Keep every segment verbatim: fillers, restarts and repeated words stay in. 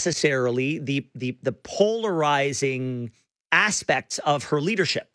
necessarily the the the polarizing aspects of her leadership?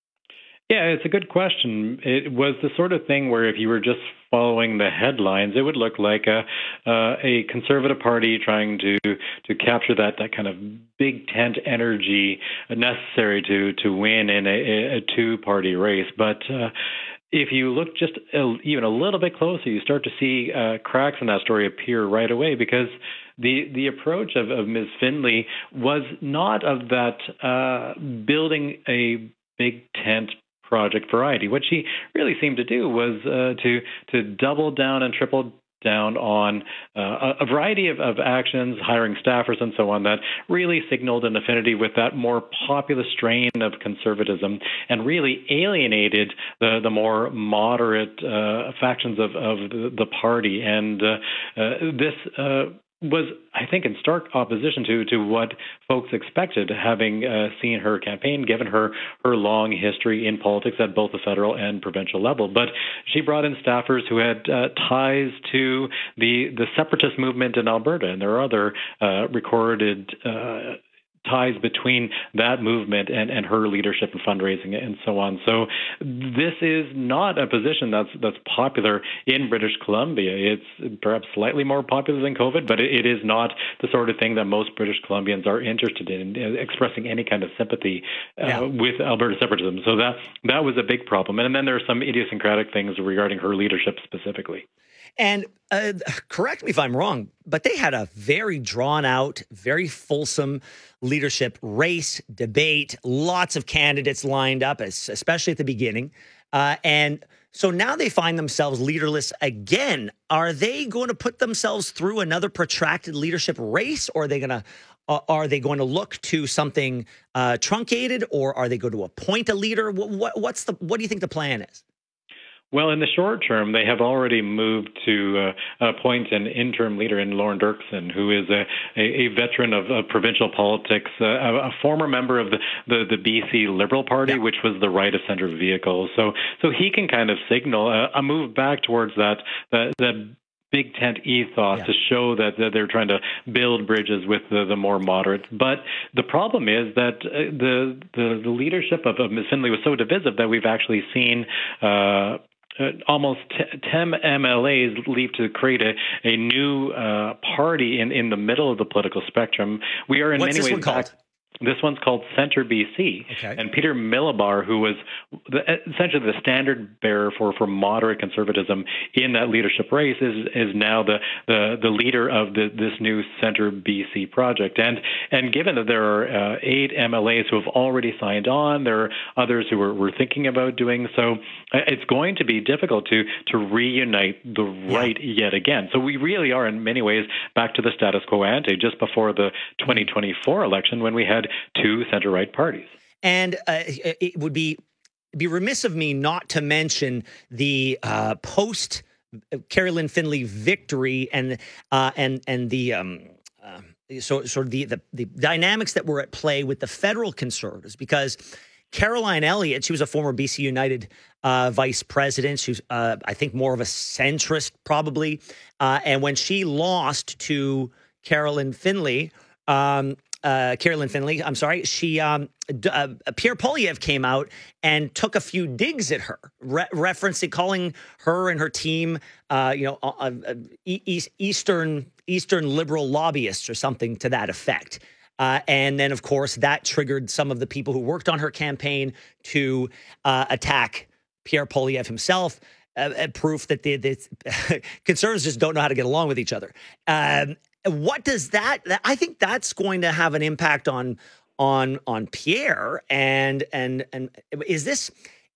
Yeah, it's a good question. It was the sort of thing where if you were just following the headlines, it would look like a uh, a conservative party trying to to capture that that kind of big tent energy necessary to to win in a, a two party race. But uh, if you look just a, even a little bit closer, you start to see uh, cracks in that story appear right away, because the the approach of, of Miz Findlay was not of that uh, building a big tent project variety. What she really seemed to do was uh, to to double down and triple down on uh, a variety of, of actions, hiring staffers and so on, that really signaled an affinity with that more populist strain of conservatism, and really alienated the, the more moderate uh, factions of, of the, the party. And uh, uh, this uh, was, I think, in stark opposition to, to what folks expected, having uh, seen her campaign, given her her long history in politics at both the federal and provincial level. But she brought in staffers who had uh, ties to the, the separatist movement in Alberta, and there are other uh, recorded uh ties between that movement and, and her leadership and fundraising and so on. So this is not a position that's that's popular in British Columbia. It's perhaps slightly more popular than COVID, but it, it is not the sort of thing that most British Columbians are interested in, uh, expressing any kind of sympathy uh, yeah. with Alberta separatism. So that that was a big problem. And then there are some idiosyncratic things regarding her leadership specifically. And uh, correct me if I'm wrong, but they had a very drawn out, very fulsome leadership race, debate, lots of candidates lined up, especially at the beginning. Uh, and so now they find themselves leaderless again. Are they going to put themselves through another protracted leadership race, or are they going to uh, are they going to look to something uh, truncated, or are they going to appoint a leader? What, what, what's the what do you think the plan is? Well, in the short term, they have already moved to uh, appoint an interim leader in Lauren Dirksen, who is a, a, a veteran of, of provincial politics, uh, a, a former member of the, the, the B C Liberal Party, yeah. which was the right-of-centre vehicle. So so he can kind of signal a, a move back towards that, that, that big tent ethos yeah. to show that, that they're trying to build bridges with the, the more moderates. But the problem is that uh, the, the the leadership of, of Miz Findlay was so divisive that we've actually seen uh, Uh, almost ten M L As leave to create a, a new uh, party in, in the middle of the political spectrum. We are in What's many this ways one called? back. This one's called Centre B C. Okay. And Peter Milobar, who was the, essentially the standard bearer for, for moderate conservatism in that leadership race, is is now the the, the leader of the, this new Centre B C project. And and given that there are uh, eight M L As who have already signed on, there are others who are, were thinking about doing so, it's going to be difficult to, to reunite the right yeah. yet again. So we really are in many ways back to the status quo ante just before the twenty twenty-four election, when we had two center-right parties. And uh, it would be be remiss of me not to mention the uh, post Carrie Lynn Findlay victory and uh, and and the um, uh, so sort of the, the the dynamics that were at play with the federal Conservatives, because Caroline Elliott, she was a former B C United uh, vice president. She was, uh, I think, more of a centrist probably, uh, and when she lost to Carolyn Findlay. Um, Uh, Carrie Lynn Findlay, I'm sorry, she um, uh, Pierre Poilievre came out and took a few digs at her, re- referencing, calling her and her team, uh, you know, uh, uh, e- Eastern Eastern liberal lobbyists or something to that effect. Uh, and then, of course, that triggered some of the people who worked on her campaign to uh, attack Pierre Poilievre himself. Uh, proof that the, the Conservatives just don't know how to get along with each other. Um, What does that? I think that's going to have an impact on on on Pierre. And and and is this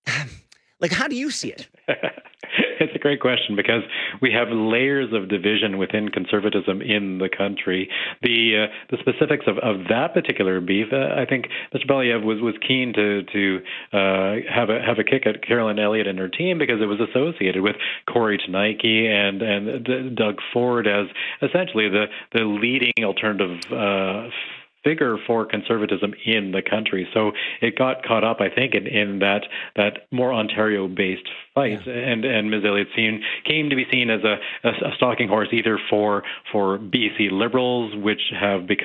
like, how do you see it? It's a great question, because we have layers of division within conservatism in the country. The uh, the specifics of, of that particular beef, uh, I think Mister Poilievre was, was keen to to uh, have a have a kick at Caroline Elliott and her team, because it was associated with Corey Tenike and and D- Doug Ford as essentially the the leading alternative Uh, figure for conservatism in the country. So it got caught up, I think, in, in that that more Ontario-based fight, yeah. and and Miz Elliott seen, came to be seen as a, a, a stalking horse either for for B C Liberals, which have become